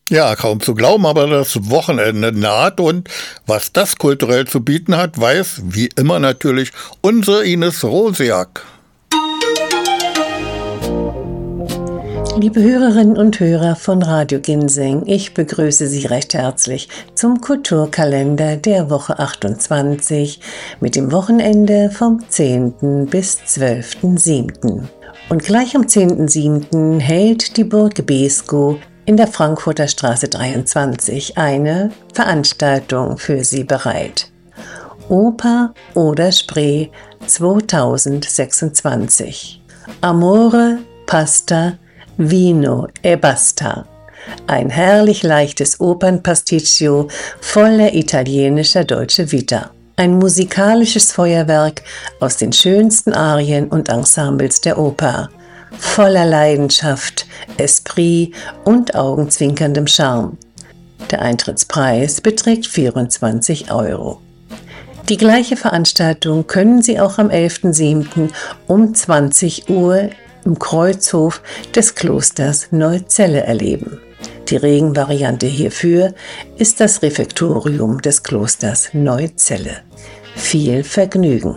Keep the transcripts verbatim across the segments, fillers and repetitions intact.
Ja, kaum zu glauben, aber das Wochenende naht und was das kulturell zu bieten hat, weiß wie immer natürlich unsere Ines Rosiak. Liebe Hörerinnen und Hörer von Radio Ginseng, ich begrüße Sie recht herzlich zum Kulturkalender der Woche achtundzwanzig mit dem Wochenende vom zehnten bis zwölften siebten Und gleich am zehnten siebten hält die Burg Beeskow in der Frankfurter Straße dreiundzwanzig eine Veranstaltung für Sie bereit. Oper oder Spree zweitausendsechsundzwanzig. Amore, Pasta, Vino e Basta. Ein herrlich leichtes Opernpasticcio voller italienischer Dolce Vita. Ein musikalisches Feuerwerk aus den schönsten Arien und Ensembles der Oper. Voller Leidenschaft, Esprit und augenzwinkerndem Charme. Der Eintrittspreis beträgt vierundzwanzig Euro. Die gleiche Veranstaltung können Sie auch am elften siebten um zwanzig Uhr im Kreuzhof des Klosters Neuzelle erleben. Die Regenvariante hierfür ist das Refektorium des Klosters Neuzelle. Viel Vergnügen!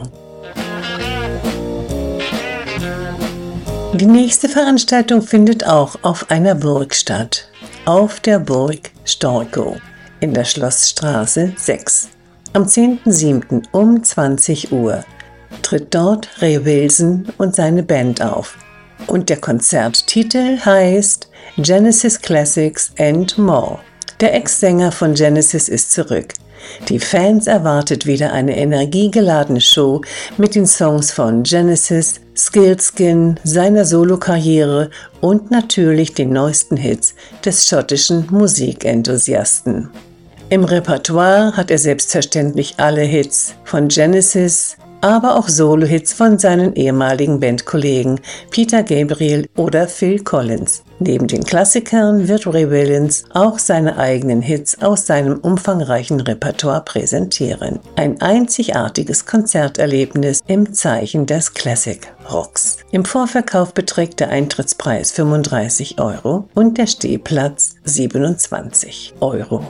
Die nächste Veranstaltung findet auch auf einer Burg statt, auf der Burg Storkow in der Schlossstraße sechs. Am zehnten siebten um zwanzig Uhr tritt dort Ray Wilson und seine Band auf. Und der Konzerttitel heißt Genesis Classics and More. Der Ex-Sänger von Genesis ist zurück. Die Fans erwartet wieder eine energiegeladene Show mit den Songs von Genesis, Skilskin, seiner Solokarriere und natürlich den neuesten Hits des schottischen Musikenthusiasten. Im Repertoire hat er selbstverständlich alle Hits von Genesis, aber auch Solo-Hits von seinen ehemaligen Bandkollegen Peter Gabriel oder Phil Collins. Neben den Klassikern wird Ray Williams auch seine eigenen Hits aus seinem umfangreichen Repertoire präsentieren. Ein einzigartiges Konzerterlebnis im Zeichen des Classic Rocks. Im Vorverkauf beträgt der Eintrittspreis fünfunddreißig Euro und der Stehplatz siebenundzwanzig Euro.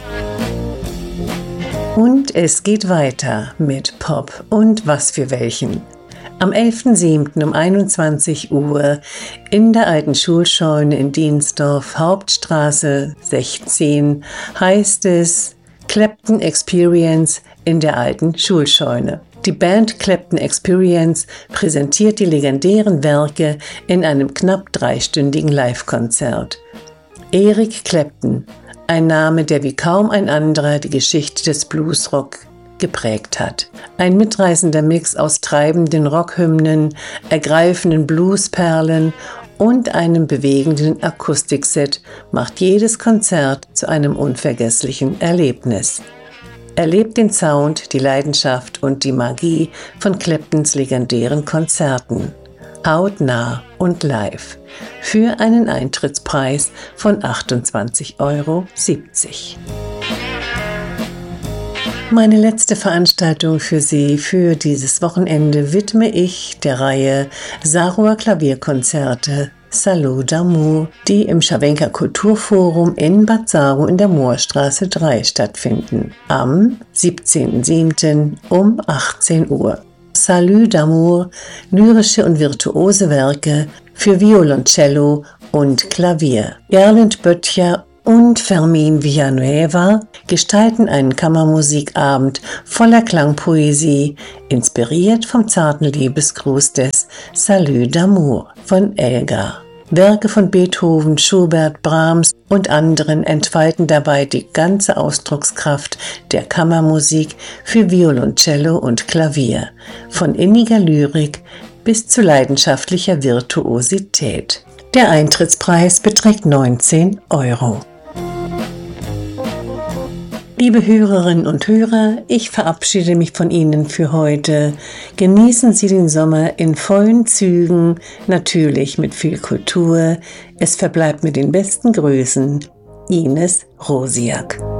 Und es geht weiter mit Pop und was für welchen. Am elften siebten um einundzwanzig Uhr in der alten Schulscheune in Diensdorf, Hauptstraße sechzehn, heißt es Clapton Experience in der alten Schulscheune. Die Band Clapton Experience präsentiert die legendären Werke in einem knapp dreistündigen Live-Konzert. Eric Clapton, ein Name, der wie kaum ein anderer die Geschichte des Bluesrock geprägt hat. Ein mitreißender Mix aus treibenden Rockhymnen, ergreifenden Bluesperlen und einem bewegenden Akustikset macht jedes Konzert zu einem unvergesslichen Erlebnis. Erlebt den Sound, die Leidenschaft und die Magie von Claptons legendären Konzerten. Hautnah und live. Für einen Eintrittspreis von achtundzwanzig Euro siebzig. Meine letzte Veranstaltung für Sie für dieses Wochenende widme ich der Reihe Sarower Klavierkonzerte Salut d'Amour, die im Scharwenker Kulturforum in Bad Sarow in der Moorstraße drei stattfinden. Am siebzehnten siebten um achtzehn Uhr. Salut d'Amour, lyrische und virtuose Werke für Violoncello und Klavier. Erlend Böttcher und Fermin Villanueva gestalten einen Kammermusikabend voller Klangpoesie, inspiriert vom zarten Liebesgruß des Salut d'Amour von Elgar. Werke von Beethoven, Schubert, Brahms und anderen entfalten dabei die ganze Ausdruckskraft der Kammermusik für Violoncello und Klavier, von inniger Lyrik bis zu leidenschaftlicher Virtuosität. Der Eintrittspreis beträgt neunzehn Euro. Liebe Hörerinnen und Hörer, ich verabschiede mich von Ihnen für heute. Genießen Sie den Sommer in vollen Zügen, natürlich mit viel Kultur. Es verbleibt mit den besten Grüßen, Ines Rosiak.